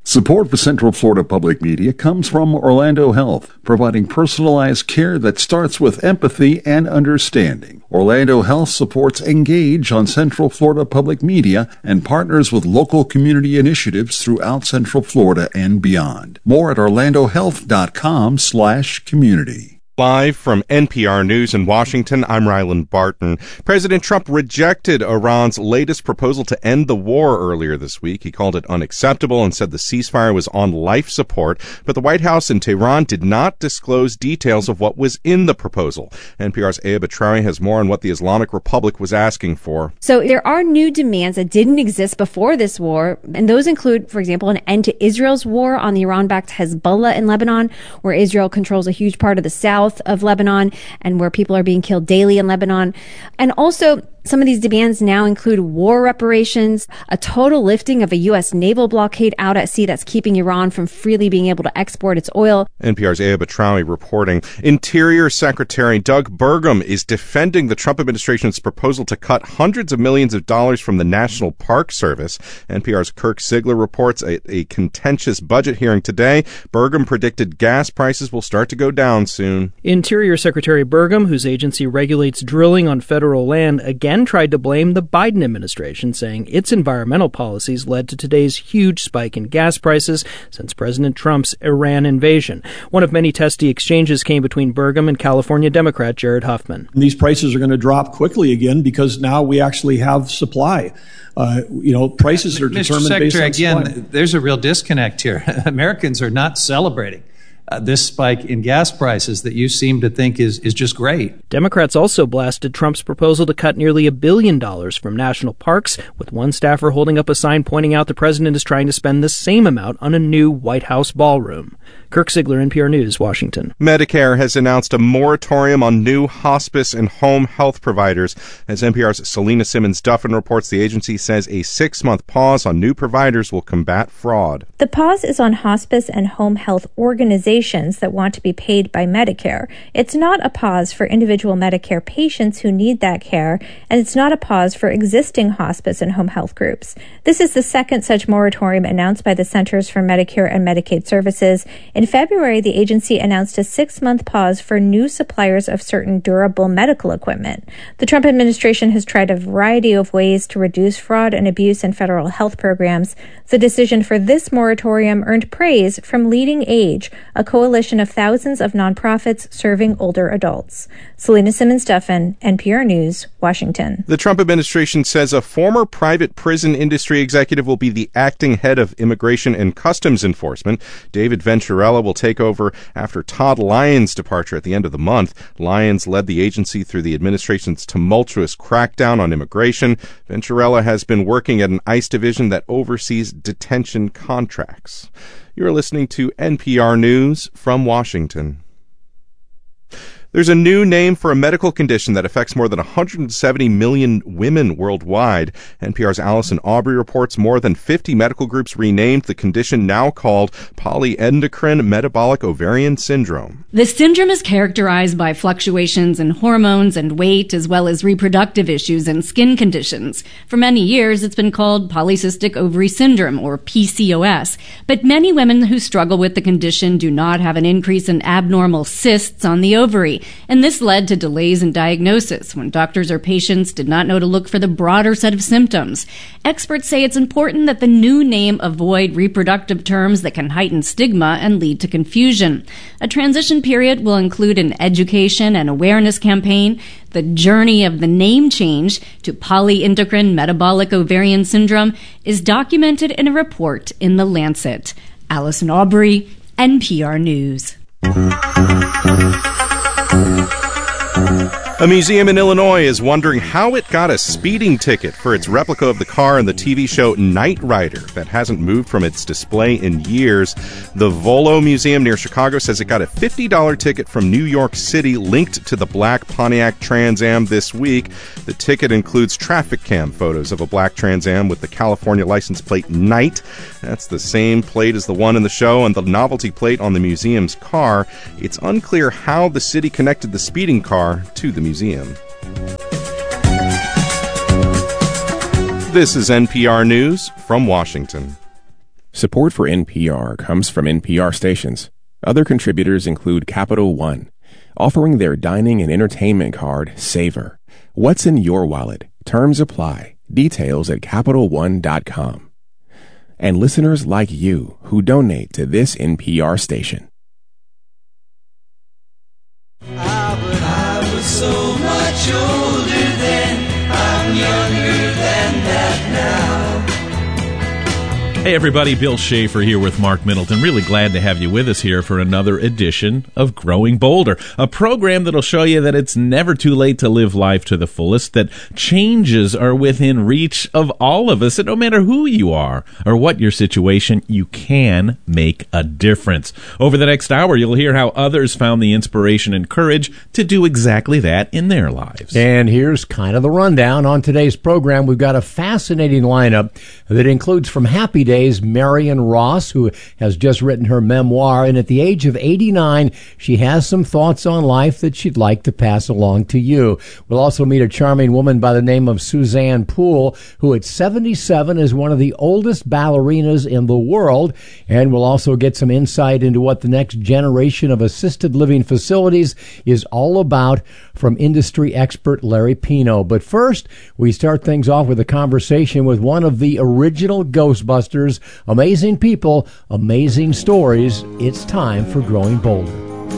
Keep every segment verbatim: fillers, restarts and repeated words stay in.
Support for Central Florida Public Media comes from Orlando Health, providing personalized care that starts with empathy and understanding. Orlando Health supports Engage on Central Florida Public Media and partners with local community initiatives throughout Central Florida and beyond. More at orlandohealth.com slash community. Live from N P R News in Washington, I'm Ryland Barton. President Trump rejected Iran's latest proposal to end the war earlier this week. He called it unacceptable and said the ceasefire was on life support. But the White House in Tehran did not disclose details of what was in the proposal. N P R's Aya Batrawi has more on what the Islamic Republic was asking for. So there are new demands that didn't exist before this war, and those include, for example, an end to Israel's war on the Iran-backed Hezbollah in Lebanon, where Israel controls a huge part of the south of Lebanon and where people are being killed daily in Lebanon. And also, some of these demands now include war reparations, a total lifting of a U S naval blockade out at sea that's keeping Iran from freely being able to export its oil. N P R's Aya Batrawi reporting. Interior Secretary Doug Burgum is defending the Trump administration's proposal to cut hundreds of millions of dollars from the National Park Service. N P R's Kirk Ziegler reports a, a contentious budget hearing today. Burgum predicted gas prices will start to go down soon. Interior Secretary Burgum, whose agency regulates drilling on federal land, again tried to blame the Biden administration, saying its environmental policies led to today's huge spike in gas prices since President Trump's Iran invasion. One of many testy exchanges came between Burgum and California Democrat Jared Huffman. These prices are going to drop quickly again because now we actually have supply. Uh, you know, prices are determined based on supply. Again, there's a real disconnect here. Americans are not celebrating Uh, this spike in gas prices that you seem to think is, is just great. Democrats also blasted Trump's proposal to cut nearly a billion dollars from national parks, with one staffer holding up a sign pointing out the president is trying to spend the same amount on a new White House ballroom. Kirk Ziegler, N P R News, Washington. Medicare has announced a moratorium on new hospice and home health providers. As N P R's Selena Simmons-Duffin reports, the agency says a six-month pause on new providers will combat fraud. The pause is on hospice and home health organizations that want to be paid by Medicare. It's not a pause for individual Medicare patients who need that care, and it's not a pause for existing hospice and home health groups. This is the second such moratorium announced by the Centers for Medicare and Medicaid Services. In February, the agency announced a six-month pause for new suppliers of certain durable medical equipment. The Trump administration has tried a variety of ways to reduce fraud and abuse in federal health programs. The decision for this moratorium earned praise from Leading Age, a coalition of thousands of nonprofits serving older adults. Selena Simmons-Duffin, N P R News, Washington. The Trump administration says a former private prison industry executive will be the acting head of Immigration and Customs Enforcement. David Venturella will take over after Todd Lyons' departure at the end of the month. Lyons led the agency through the administration's tumultuous crackdown on immigration. Venturella has been working at an ICE division that oversees detention contracts. You're listening to N P R News from Washington. There's a new name for a medical condition that affects more than one hundred seventy million women worldwide. N P R's Allison Aubrey reports more than fifty medical groups renamed the condition, now called polyendocrine metabolic ovarian syndrome. The syndrome is characterized by fluctuations in hormones and weight, as well as reproductive issues and skin conditions. For many years, it's been called polycystic ovary syndrome, or P C O S. But many women who struggle with the condition do not have an increase in abnormal cysts on the ovary. And this led to delays in diagnosis when doctors or patients did not know to look for the broader set of symptoms. Experts say it's important that the new name avoid reproductive terms that can heighten stigma and lead to confusion. A transition period will include an education and awareness campaign. The journey of the name change to polyendocrine metabolic ovarian syndrome is documented in a report in The Lancet. Allison Aubrey, N P R News. A museum in Illinois is wondering how it got a speeding ticket for its replica of the car in the T V show Knight Rider that hasn't moved from its display in years. The Volo Museum near Chicago says it got a fifty dollars ticket from New York City linked to the black Pontiac Trans Am this week. The ticket includes traffic cam photos of a black Trans Am with the California license plate Knight. That's the same plate as the one in the show and the novelty plate on the museum's car. It's unclear how the city connected the speeding car to the museum. Museum. This is N P R News from Washington. Support for N P R comes from N P R stations. Other contributors include Capital One, offering their dining and entertainment card, Savor. What's in your wallet? Terms apply. Details at Capital One dot com. And listeners like you who donate to this N P R station. Ah, but I was so much older then, I'm younger than that now. Hey everybody, Bill Schaefer here with Mark Middleton. Really glad to have you with us here for another edition of Growing Bolder, a program that'll show you that it's never too late to live life to the fullest, that changes are within reach of all of us, and no matter who you are or what your situation, you can make a difference. Over the next hour, you'll hear how others found the inspiration and courage to do exactly that in their lives. And here's kind of the rundown on today's program. We've got a fascinating lineup that includes from Happy Days, Marion Ross, who has just written her memoir, and at the age of eighty-nine, she has some thoughts on life that she'd like to pass along to you. We'll also meet a charming woman by the name of Suzanne Poole, who at seventy-seven is one of the oldest ballerinas in the world, and we'll also get some insight into what the next generation of assisted living facilities is all about from industry expert Larry Pino. But first, we start things off with a conversation with one of the original Ghostbusters. Amazing people, amazing stories. It's time for Growing Bolder.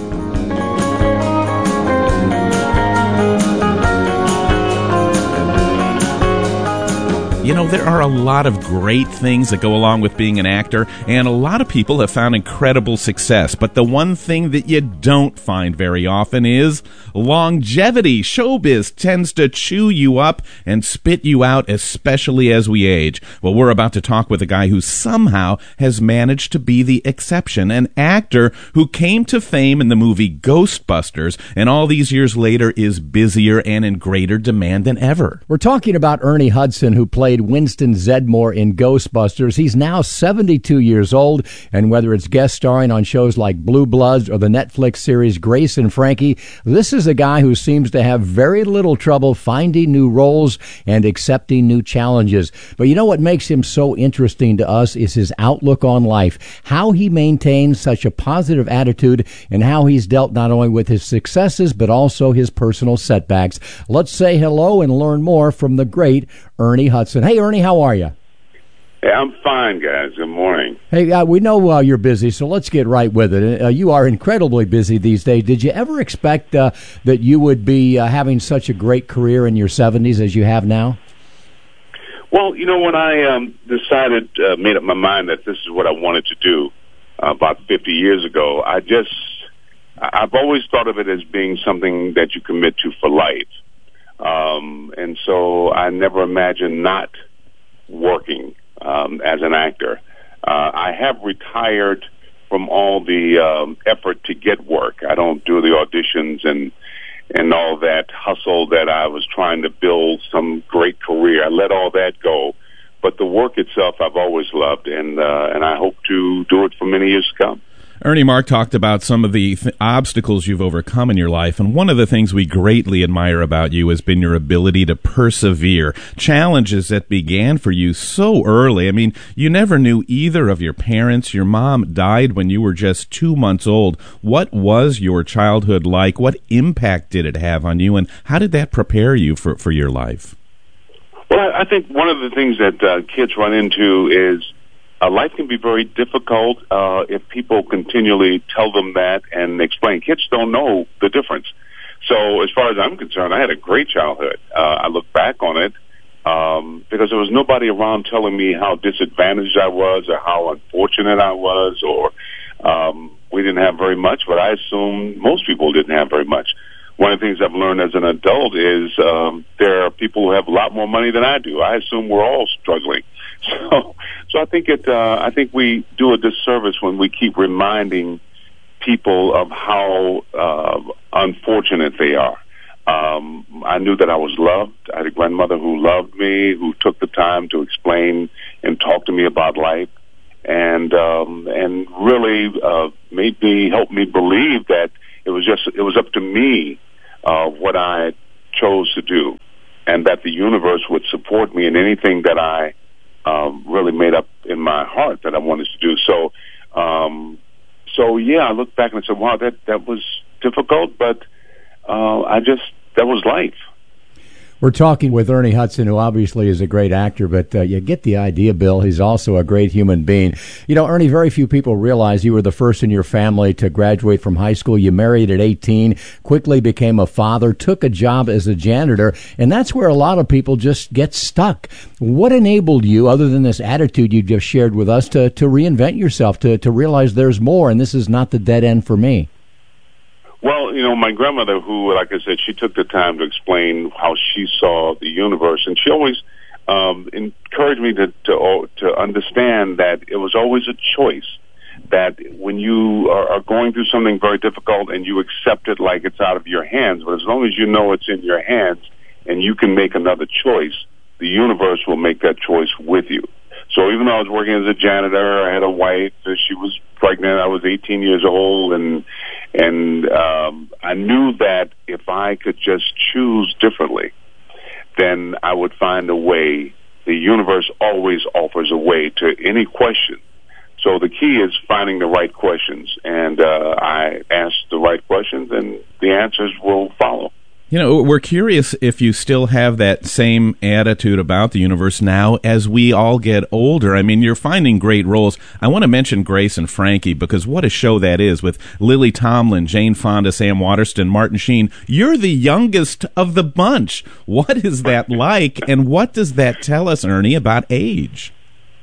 You know, there are a lot of great things that go along with being an actor, and a lot of people have found incredible success. But the one thing that you don't find very often is longevity. Showbiz tends to chew you up and spit you out, especially as we age. Well, we're about to talk with a guy who somehow has managed to be the exception, an actor who came to fame in the movie Ghostbusters, and all these years later is busier and in greater demand than ever. We're talking about Ernie Hudson, who played Winston Zeddemore in Ghostbusters. He's now seventy-two years old, and whether it's guest starring on shows like Blue Bloods or the Netflix series Grace and Frankie, this is a guy who seems to have very little trouble finding new roles and accepting new challenges. But you know what makes him so interesting to us is his outlook on life, how he maintains such a positive attitude, and how he's dealt not only with his successes but also his personal setbacks. Let's say hello and learn more from the great Ernie Hudson. Hey, Ernie, how are you? Hey, I'm fine, guys. Good morning. Hey, uh, we know uh, you're busy, so let's get right with it. Uh, you are incredibly busy these days. Did you ever expect uh, that you would be uh, having such a great career in your seventies as you have now? Well, you know, when I um, decided, uh, made up my mind that this is what I wanted to do uh, about fifty years ago, I just, I've always thought of it as being something that you commit to for life. Um, and so I never imagined not working um, as an actor. Uh, I have retired from all the um, effort to get work. I don't do the auditions and and all that hustle that I was trying to build some great career. I let all that go. But the work itself I've always loved, and uh, and I hope to do it for many years to come. Ernie, Mark talked about some of the th- obstacles you've overcome in your life, and one of the things we greatly admire about you has been your ability to persevere. Challenges that began for you so early. I mean, you never knew either of your parents. Your mom died when you were just two months old. What was your childhood like? What impact did it have on you, and how did that prepare you for, for your life? Well, I think one of the things that uh, kids run into is Uh, life can be very difficult uh, if people continually tell them that and explain. Kids don't know the difference. So as far as I'm concerned, I had a great childhood. Uh, I look back on it um, because there was nobody around telling me how disadvantaged I was or how unfortunate I was, or um, we didn't have very much, but I assume most people didn't have very much. One of the things I've learned as an adult is um, there are people who have a lot more money than I do. I assume we're all struggling. So, so I think it. Uh, I think we do a disservice when we keep reminding people of how uh, unfortunate they are. Um, I knew that I was loved. I had a grandmother who loved me, who took the time to explain and talk to me about life, and um, and really uh, made me help me believe that it was just it was up to me uh, what I chose to do, and that the universe would support me in anything that I Um, really made up in my heart that I wanted to do. So, um, so yeah, I looked back and I said, wow, that, that was difficult, but uh, I just, that was life. We're talking with Ernie Hudson, who obviously is a great actor, but uh, you get the idea, Bill. He's also a great human being. You know, Ernie, very few people realize you were the first in your family to graduate from high school. You married at eighteen, quickly became a father, took a job as a janitor, and that's where a lot of people just get stuck. What enabled you, other than this attitude you just shared with us, to, to reinvent yourself, to, to realize there's more, and this is not the dead end for me? Well, you know, my grandmother, who, like I said, she took the time to explain how she saw the universe, and she always um, encouraged me to, to to understand that it was always a choice. That when you are, are going through something very difficult and you accept it like it's out of your hands, but as long as you know it's in your hands and you can make another choice, the universe will make that choice with you. So even though I was working as a janitor, I had a wife, she was pregnant, I was eighteen years old, and and um, I knew that if I could just choose differently, then I would find a way. The universe always offers a way to any question. So the key is finding the right questions, and uh, I asked the right questions, and the answers will follow. You know, we're curious if you still have that same attitude about the universe now as we all get older. I mean, you're finding great roles. I want to mention Grace and Frankie, because what a show that is, with Lily Tomlin, Jane Fonda, Sam Waterston, Martin Sheen. You're the youngest of the bunch. What is that like, and what does that tell us, Ernie, about age?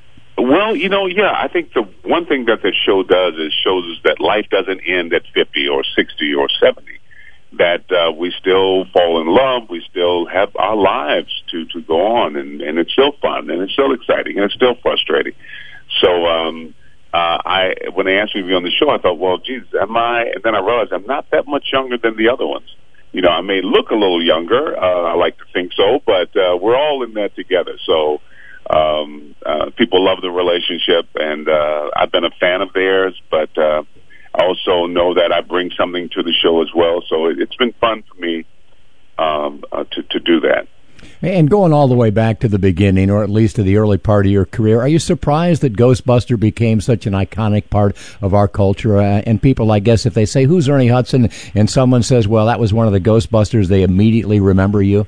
Well, you know, yeah, I think the one thing that this show does is shows us that life doesn't end at fifty or sixty or seventy. That uh, we still fall in love, we still have our lives to, to go on, and, and it's still fun, and it's still exciting, and it's still frustrating. So um, uh, I, when they asked me to be on the show, I thought, well, geez, am I? And then I realized I'm not that much younger than the other ones. You know, I may look a little younger, uh, I like to think so, but uh, we're all in that together. So um, uh, people love the relationship, and uh, I've been a fan of theirs, but uh, I also know that I bring something to the show as well, so it, it's been fun for me um, uh, to, to do that. And going all the way back to the beginning, or at least to the early part of your career, are you surprised that Ghostbuster became such an iconic part of our culture? Uh, and people, I guess, if they say, who's Ernie Hudson, and someone says, well, that was one of the Ghostbusters, they immediately remember you?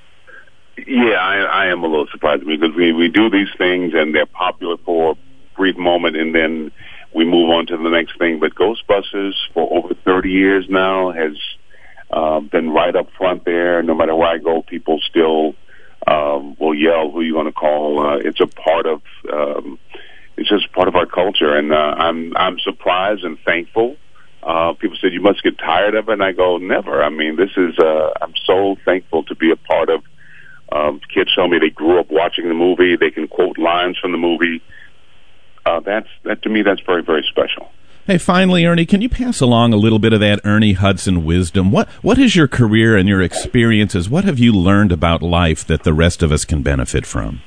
Yeah, I, I am a little surprised because we, we do these things, and they're popular for a brief moment, and then we move on to the next thing. But Ghostbusters, for over thirty years now, has uh, been right up front there. No matter where I go, people still um, will yell, who you want to call. Uh, it's a part of, um, it's just part of our culture. And uh, I'm I'm surprised and thankful. Uh, people said, you must get tired of it. And I go, never. I mean, this is, uh, I'm so thankful to be a part of. Um, kids tell me they grew up watching the movie. They can quote lines from the movie. Uh, that's that to me. That's very, very special. Hey, finally, Ernie, can you pass along a little bit of that Ernie Hudson wisdom? What what is your career and your experiences? What have you learned about life that the rest of us can benefit from?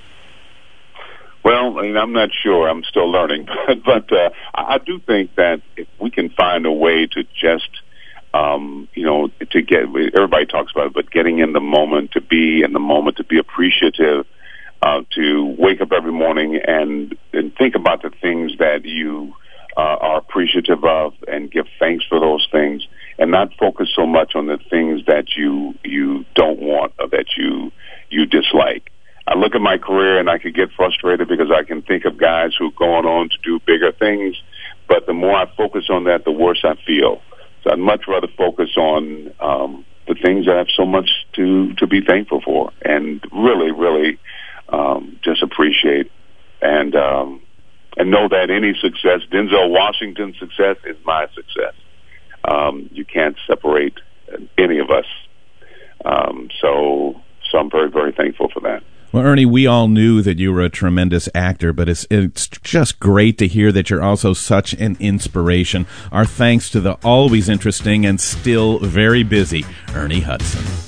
Well, I mean, I'm not sure. I'm still learning, but, but uh, I do think that if we can find a way to just, um, you know, to get everybody talks about it, but getting in the moment, to be in the moment, to be appreciative. Uh, to wake up every morning and, and think about the things that you uh, are appreciative of and give thanks for those things, and not focus so much on the things that you you don't want or that you you dislike. I look at my career and I could get frustrated because I can think of guys who are going on to do bigger things, but the more I focus on that, the worse I feel. So I'd much rather focus on um, the things I have so much to, to be thankful for, and really, really Um, just appreciate and um, and know that any success, Denzel Washington's success, is my success. Um, you can't separate any of us. Um, so, so I'm very, very thankful for that. Well, Ernie, we all knew that you were a tremendous actor, but it's it's just great to hear that you're also such an inspiration. Our thanks to the always interesting and still very busy Ernie Hudson.